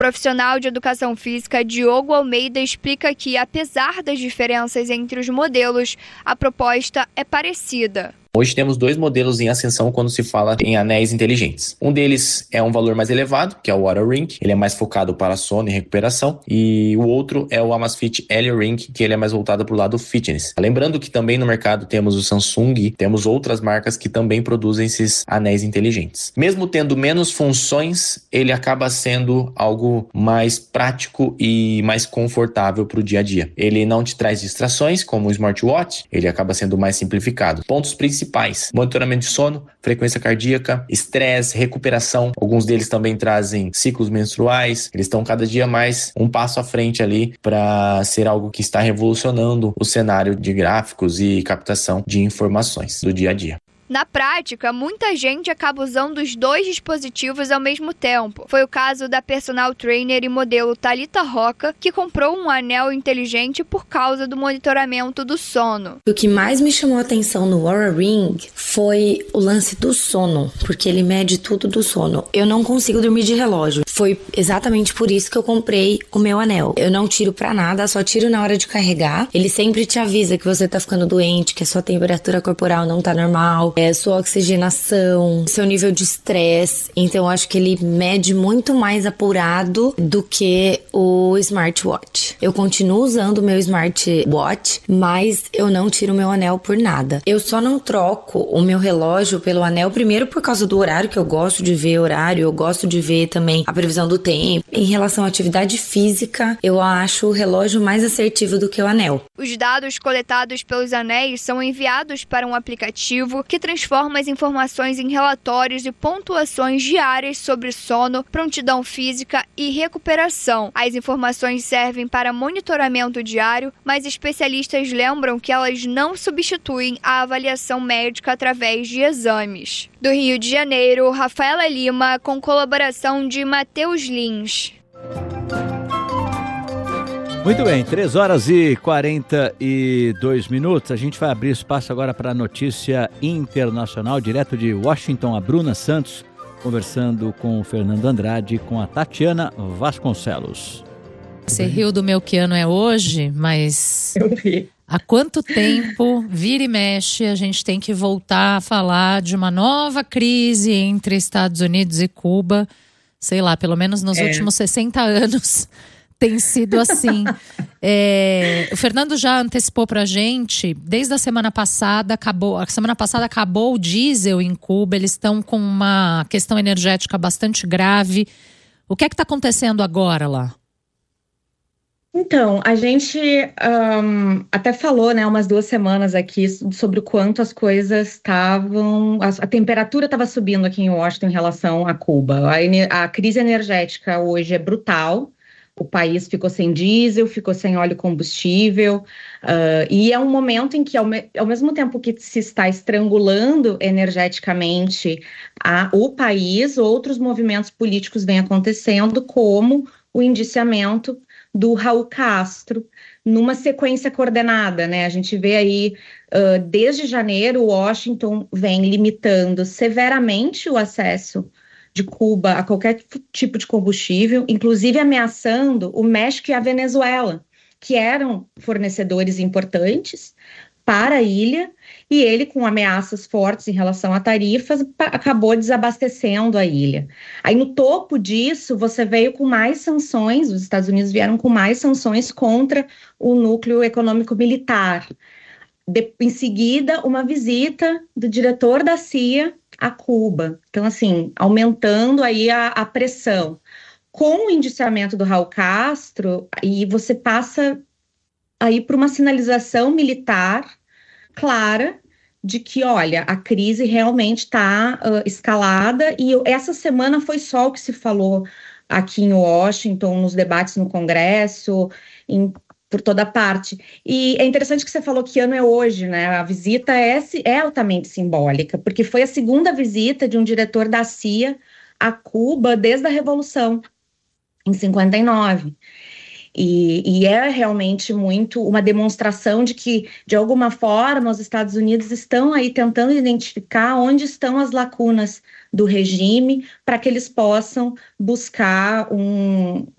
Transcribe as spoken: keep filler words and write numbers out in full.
O profissional de educação física Diogo Almeida explica que, apesar das diferenças entre os modelos, a proposta é parecida. Hoje temos dois modelos em ascensão quando se fala em anéis inteligentes. Um deles é um valor mais elevado, que é o Oura Ring, ele é mais focado para sono e recuperação, e o outro é o Amazfit Helio Ring, que ele é mais voltado para o lado fitness. Lembrando que também no mercado temos o Samsung, temos outras marcas que também produzem esses anéis inteligentes. Mesmo tendo menos funções, ele acaba sendo algo mais prático e mais confortável para o dia a dia. Ele não te traz distrações, como o smartwatch, ele acaba sendo mais simplificado. Pontos principais: monitoramento de sono, frequência cardíaca, estresse, recuperação. Alguns deles também trazem ciclos menstruais. Eles estão cada dia mais um passo à frente ali para ser algo que está revolucionando o cenário de gráficos e captação de informações do dia a dia. Na prática, muita gente acaba usando os dois dispositivos ao mesmo tempo. Foi o caso da personal trainer e modelo Thalita Roca, que comprou um anel inteligente por causa do monitoramento do sono. O que mais me chamou a atenção no Oura Ring foi o lance do sono, porque ele mede tudo do sono. Eu não consigo dormir de relógio. Foi exatamente por isso que eu comprei o meu anel. Eu não tiro pra nada, só tiro na hora de carregar. Ele sempre te avisa que você tá ficando doente, que a sua temperatura corporal não tá normal, é, sua oxigenação, seu nível de estresse. Então eu acho que ele mede muito mais apurado do que o smartwatch. Eu continuo usando o meu smartwatch, mas eu não tiro o meu anel por nada. Eu só não troco o meu relógio pelo anel, primeiro por causa do horário, que eu gosto de ver horário, eu gosto de ver também a previsão do tempo. Em relação à atividade física, eu acho o relógio mais assertivo do que o anel. Os dados coletados pelos anéis são enviados para um aplicativo que transforma as informações em relatórios e pontuações diárias sobre sono, prontidão física e recuperação. As informações servem para monitoramento diário, mas especialistas lembram que elas não substituem a avaliação médica através de exames. Do Rio de Janeiro, Rafaela Lima, com colaboração de Matheus Lins. Muito bem, três horas e quarenta e dois minutos. A gente vai abrir espaço agora para a notícia internacional, direto de Washington, a Bruna Santos, conversando com o Fernando Andrade e com a Tatiana Vasconcelos. Você riu do meu que ano é hoje, mas eu ri. Há quanto tempo, vira e mexe, a gente tem que voltar a falar de uma nova crise entre Estados Unidos e Cuba? Sei lá, pelo menos nos é. últimos sessenta anos tem sido assim. É, o Fernando já antecipou pra gente, desde a semana passada, acabou, a semana passada acabou o diesel em Cuba, eles estão com uma questão energética bastante grave. O que é que está acontecendo agora lá? Então, a gente um, até falou, né, umas duas semanas aqui sobre o quanto as coisas estavam... A, a temperatura estava subindo aqui em Washington em relação a Cuba. A, a crise energética hoje é brutal. O país ficou sem diesel, ficou sem óleo combustível. Uh, e é um momento em que, ao, me, ao mesmo tempo que se está estrangulando energeticamente a, o país, outros movimentos políticos vêm acontecendo, como o indiciamento do Raul Castro, numa sequência coordenada, né? A gente vê aí, uh, desde janeiro, Washington vem limitando severamente o acesso de Cuba a qualquer tipo de combustível, inclusive ameaçando o México e a Venezuela, que eram fornecedores importantes para a ilha, e ele, com ameaças fortes em relação a tarifas, acabou desabastecendo a ilha. Aí, no topo disso, você veio com mais sanções, os Estados Unidos vieram com mais sanções contra o núcleo econômico militar. De, em seguida, uma visita do diretor da C I A a Cuba. Então, assim, aumentando aí a, a pressão. Com o indiciamento do Raul Castro, aí você passa aí por uma sinalização militar clara de que, olha, a crise realmente está uh, escalada, e essa semana foi só o que se falou aqui em Washington, nos debates no Congresso, em, por toda parte. E é interessante que você falou que ano é hoje, né? A visita é, é altamente simbólica, porque foi a segunda visita de um diretor da C I A a Cuba desde a Revolução, em cinquenta e nove. E, e é realmente muito uma demonstração de que, de alguma forma, os Estados Unidos estão aí tentando identificar onde estão as lacunas do regime para que eles possam buscar um,